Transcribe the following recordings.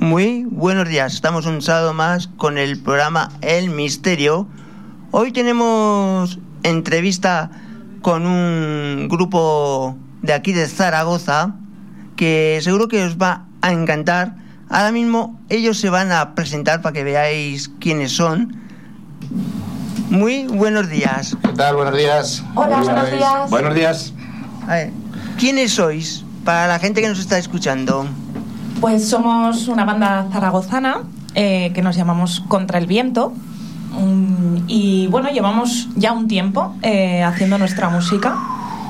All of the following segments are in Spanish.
Muy buenos días, estamos un sábado más con el programa El Misterio. Hoy tenemos entrevista con un grupo de aquí de Zaragoza que seguro que os va a encantar. Ahora mismo ellos se van a presentar para que veáis quiénes son. Muy buenos días. ¿Qué tal? Buenos días. Hola, buenos días. Buenos días. A ver, ¿quiénes sois? Para la gente que nos está escuchando. Pues somos una banda zaragozana que nos llamamos Contra el Viento. Y bueno, llevamos ya un tiempo haciendo nuestra música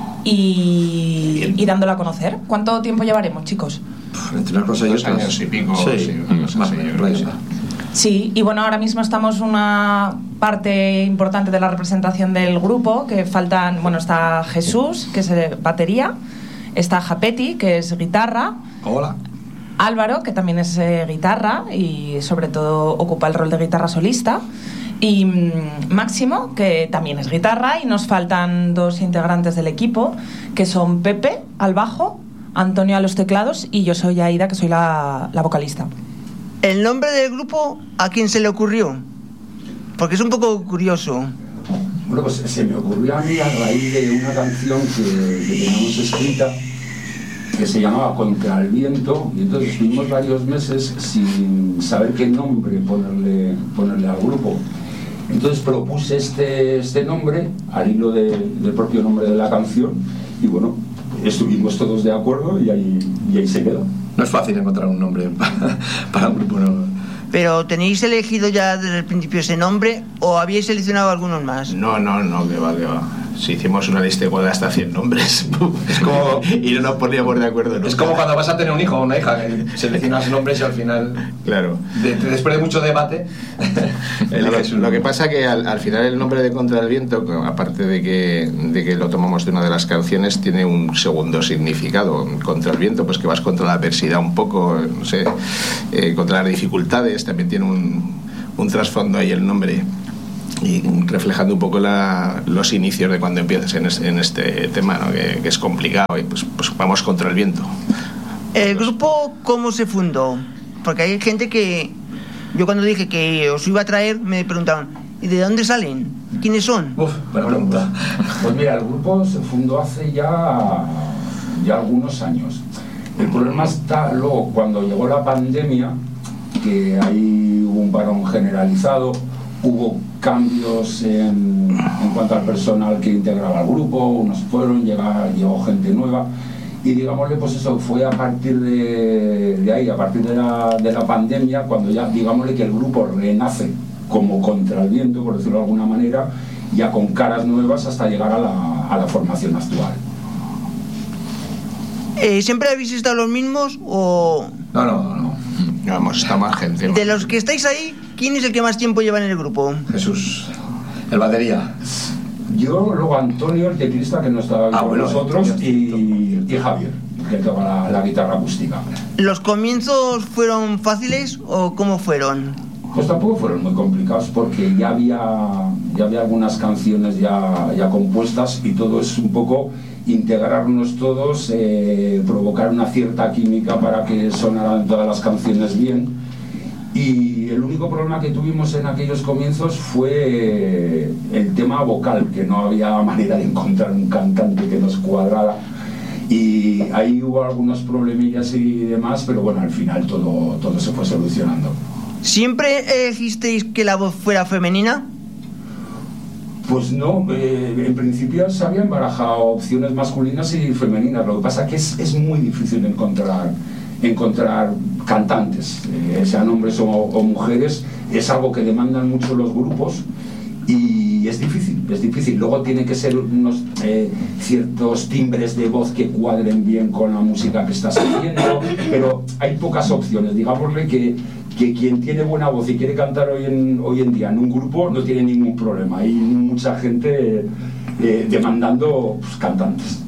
y dándola a conocer. ¿Cuánto tiempo llevaremos, chicos? Entre una cosa y otra. 2 años y pico. Sí, más o menos. Sí, y bueno, ahora mismo estamos una parte importante de la representación del grupo, que faltan, bueno, está Jesús, que es batería, está Japeti, que es guitarra. Hola. Álvaro, que también es guitarra y sobre todo ocupa el rol de guitarra solista, y Máximo, que también es guitarra, y nos faltan 2 integrantes del equipo, que son Pepe al bajo, Antonio a los teclados y yo soy Aida, que soy la vocalista. ¿El nombre del grupo a quién se le ocurrió? Porque es un poco curioso. Bueno, pues se me ocurrió a mí a raíz de una canción que teníamos escrita que se llamaba Contra el Viento, y entonces estuvimos varios meses sin saber qué nombre ponerle al grupo. Entonces propuse este nombre al hilo del propio nombre de la canción, y bueno, estuvimos todos de acuerdo y ahí se quedó. No es fácil encontrar un nombre para un grupo, ¿no? ¿Pero tenéis elegido ya desde el principio ese nombre o habíais seleccionado algunos más? No, que va. Si hicimos una lista igual de hasta 100 nombres Es como, y no nos poníamos de acuerdo nunca. es como cuando vas a tener un hijo o una hija, que seleccionas nombres y al final, Claro. después de mucho debate, eliges uno. Lo que pasa que al final el nombre de Contra el Viento, aparte de que lo tomamos de una de las canciones, tiene un segundo significado. Contra el viento, pues que vas contra la adversidad un poco, no sé, contra las dificultades. También tiene un trasfondo ahí el nombre, y reflejando un poco los inicios de cuando empiezas en este tema, ¿no? que es complicado, y pues vamos contra el viento. ¿El grupo cómo se fundó? Porque hay gente que... Yo cuando dije que os iba a traer me preguntaban, ¿y de dónde salen? ¿Quiénes son? Buena pregunta. Pues mira, el grupo se fundó hace ya algunos años. El problema está luego cuando llegó la pandemia, que ahí hubo un parón generalizado, hubo cambios en cuanto al personal que integraba el grupo, unos fueron, llegó gente nueva, y digámosle, pues eso fue a partir de ahí, a partir de la pandemia, cuando ya digámosle que el grupo renace como Contra el Viento, por decirlo de alguna manera, ya con caras nuevas hasta llegar a la formación actual. ¿Siempre habéis estado los mismos o...? No. Vamos, está más gente. De los que estáis ahí, ¿quién es el que más tiempo lleva en el grupo? Jesús, el batería. Yo, luego Antonio, el teclista, que no estaba con nosotros, y Javier, que toca la guitarra acústica. ¿Los comienzos fueron fáciles o cómo fueron? Pues tampoco fueron muy complicados, porque ya había algunas canciones ya compuestas, y todo es un poco integrarnos todos, provocar una cierta química para que sonaran todas las canciones bien. Y el único problema que tuvimos en aquellos comienzos fue el tema vocal, que no había manera de encontrar un cantante que nos cuadrara, y ahí hubo algunos problemillas y demás, pero bueno, al final todo se fue solucionando. ¿Siempre elegisteis que la voz fuera femenina? Pues no, en principio se habían barajado opciones masculinas y femeninas. Lo que pasa es que es muy difícil encontrar cantantes, sean hombres o mujeres. Es algo que demandan mucho los grupos y es difícil. Luego tienen que ser unos ciertos timbres de voz que cuadren bien con la música que estás haciendo, pero hay pocas opciones. Digámosle que quien tiene buena voz y quiere cantar hoy en día en un grupo no tiene ningún problema. Hay mucha gente demandando cantantes.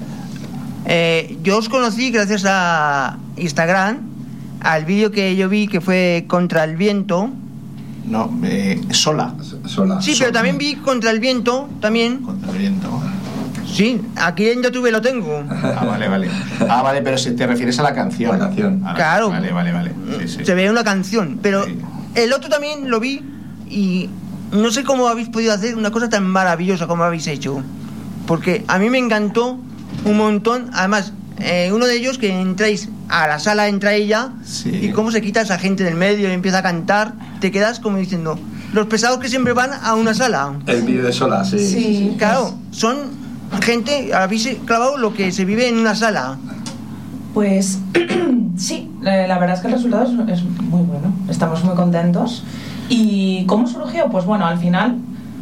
Yo os conocí gracias a Instagram, al vídeo que yo vi que fue Contra el Viento. No, sola. Sí, pero también vi Contra el Viento, también. Contra el Viento. Sí, aquí en YouTube lo tengo. Vale, pero si te refieres a la canción. La canción. Claro. Vale. Sí. Se ve una canción, pero Sí. el otro también lo vi y no sé cómo habéis podido hacer una cosa tan maravillosa como habéis hecho. Porque a mí me encantó un montón. Además, uno de ellos que entráis a la sala, entra ella, Sí. y cómo se quita esa gente del medio y empieza a cantar, te quedas como diciendo, los pesados que siempre van a una sala. El vídeo de Sola, sí. Sí. Claro, son gente, habéis clavado lo que se vive en una sala. Pues sí, la verdad es que el resultado es muy bueno, estamos muy contentos. ¿Y cómo surgió? Pues bueno, al final,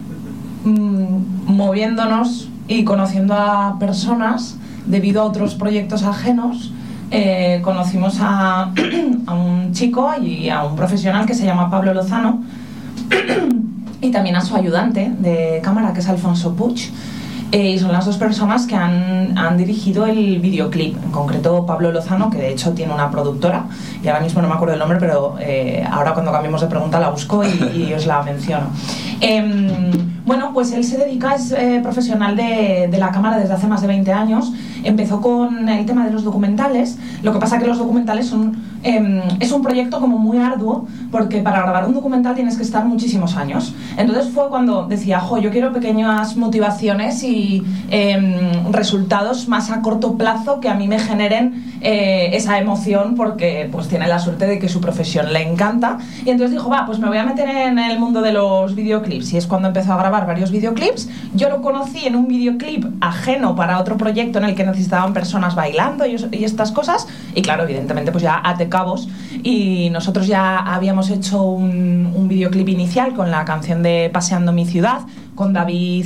moviéndonos y conociendo a personas debido a otros proyectos ajenos, conocimos a un chico y a un profesional que se llama Pablo Lozano y también a su ayudante de cámara, que es Alfonso Puig. Y son las dos personas que han dirigido el videoclip, en concreto Pablo Lozano, que de hecho tiene una productora, y ahora mismo no me acuerdo el nombre, pero ahora cuando cambiemos de pregunta la busco y os la menciono. Bueno, pues él se dedica, es profesional de la cámara desde hace más de 20 años. Empezó con el tema de los documentales. Lo que pasa que los documentales es un proyecto como muy arduo, porque para grabar un documental tienes que estar muchísimos años. Entonces fue cuando decía, yo quiero pequeñas motivaciones y resultados más a corto plazo que a mí me generen esa emoción, porque pues tiene la suerte de que su profesión le encanta. Y entonces dijo, pues me voy a meter en el mundo de los videoclips. Y es cuando empezó a grabar varios videoclips. Yo lo conocí en un videoclip ajeno para otro proyecto en el que necesitaban personas bailando y estas cosas. Y claro, evidentemente pues ya ate cabos. Y nosotros ya habíamos hecho un videoclip inicial con la canción de Paseando mi ciudad, con David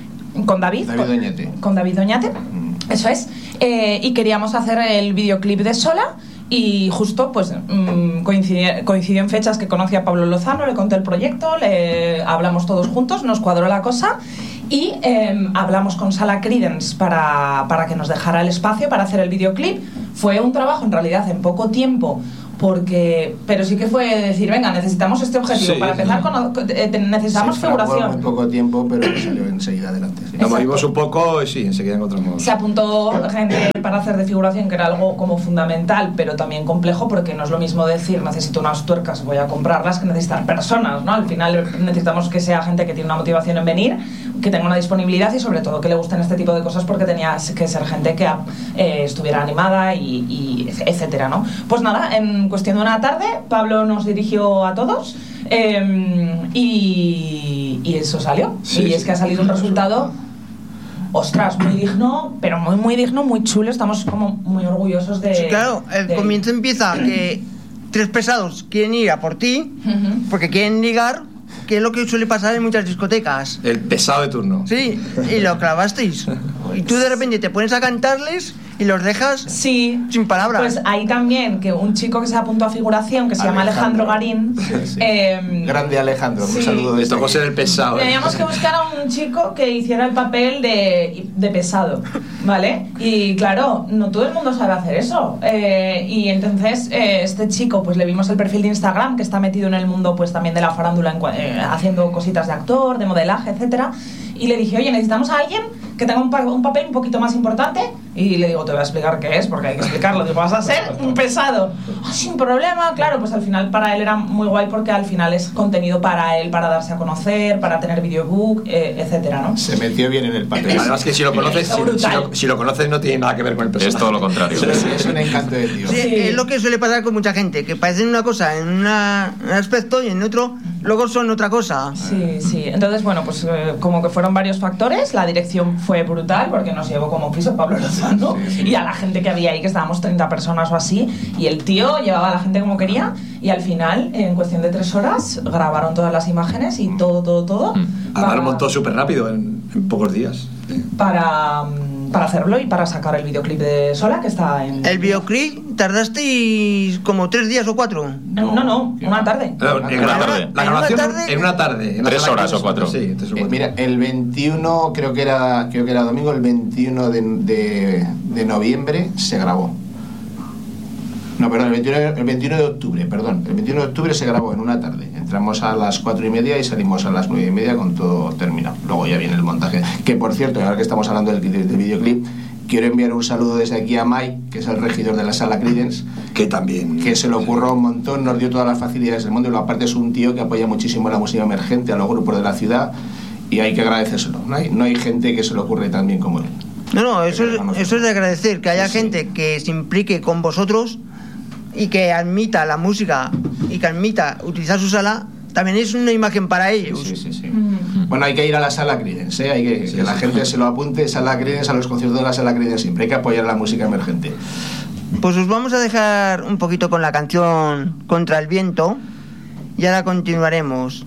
Doñate, eso es. Y queríamos hacer el videoclip de Sola. Y justo pues coincidió en fechas que conocí a Pablo Lozano, le conté el proyecto, hablamos todos juntos, nos cuadró la cosa y hablamos con Sala Credence para que nos dejara el espacio para hacer el videoclip. Fue un trabajo en realidad en poco tiempo, pero sí que fue decir, venga, necesitamos este objetivo. Sí, para empezar, necesitamos figuración. Muy poco tiempo, pero salió enseguida adelante. Sí. Nos movimos un poco y sí, enseguida encontramos. Se apuntó gente para hacer de figuración, que era algo como fundamental, pero también complejo, porque no es lo mismo decir necesito unas tuercas, voy a comprarlas, que necesitar personas, ¿no? Al final necesitamos que sea gente que tiene una motivación en venir, que tenga una disponibilidad y sobre todo que le gusten este tipo de cosas, porque tenía que ser gente que estuviera animada y etcétera, ¿no? Pues nada, en cuestión de una tarde Pablo nos dirigió a todos y eso salió. Sí, y es que ha salido un resultado, ostras, muy digno, pero muy digno, muy chulo. Estamos como muy orgullosos de... Sí, claro, el comienzo empieza que tres pesados quieren ir a por ti, porque quieren ligar, que es lo que suele pasar en muchas discotecas. El pesado de turno. Sí, y lo clavasteis. Y tú de repente te pones a cantarles y los dejas Sí, sin palabras. pues ahí también, que un chico que se apuntó a figuración, que se llama Alejandro Garín, Sí. Grande Alejandro, un sí. saludo. Le tocó ser el pesado. teníamos que buscar a un chico que hiciera el papel de pesado, ¿vale? Y claro, no todo el mundo sabe hacer eso. Y entonces este chico, pues le vimos el perfil de Instagram, que está metido en el mundo pues también de la farándula, haciendo cositas de actor, de modelaje, etcétera. Y le dije, oye, necesitamos a alguien que tenga un papel un poquito más importante. Y le digo, te voy a explicar qué es, porque hay que explicarlo. Digo, vas a ser un pesado. Sin problema, claro, pues al final para él era muy guay, porque al final es contenido para él, para darse a conocer, para tener videobook, etcétera, ¿no? Se metió bien en el papel. Además que si lo conoces, si lo conoces no tiene nada que ver con el personaje. Es todo lo contrario. Es un encanto de tío. Sí, Sí. es lo que suele pasar con mucha gente, que parecen una cosa en un aspecto y en otro luego son otra cosa. Sí, sí. Entonces, bueno, pues como que fueron varios factores. La dirección fue brutal, porque nos llevó como piso Pablo Lozano, y a la gente que había ahí, que estábamos 30 personas o así, y el tío llevaba a la gente como quería, y al final, en cuestión de 3 horas, grabaron todas las imágenes y todo. Además lo montó súper rápido, en pocos días. Para hacerlo y para sacar el videoclip de Sola, que está en... El videoclip tardasteis como 3 días o 4. No, una tarde. La grabación en una tarde. En la 3 sala horas que o 4. Sí, 3 o 4. Mira, el 21, creo que era domingo, el 21 de noviembre se grabó. No, perdón, el 21 de octubre, perdón. El 21 de octubre se grabó en una tarde. Entramos a las 4:30 y salimos a las 9:30 con todo terminado. Luego ya viene el montaje. Que por cierto, ahora que estamos hablando del videoclip, quiero enviar un saludo desde aquí a Mike, que es el regidor de la Sala Credence, que también... que se lo ocurrió un montón, nos dio todas las facilidades del mundo, y aparte es un tío que apoya muchísimo la música emergente, a los grupos de la ciudad, y hay que agradecérselo. No hay gente que se le ocurre tan bien como él. No, eso es de agradecer, que haya gente que se implique con vosotros y que admita la música y que admita utilizar su sala. También es una imagen para ellos. Sí. Bueno, hay que ir a la Sala Credence, hay que la gente se lo apunte, Sala Credence, a los conciertos de la Sala Credence siempre. Hay que apoyar la música emergente. Pues os vamos a dejar un poquito con la canción Contra el Viento y ahora continuaremos.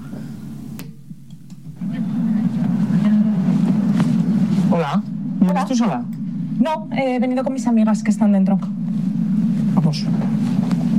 Hola, ¿vienes tú sola? No, he venido con mis amigas que están dentro. Vamos.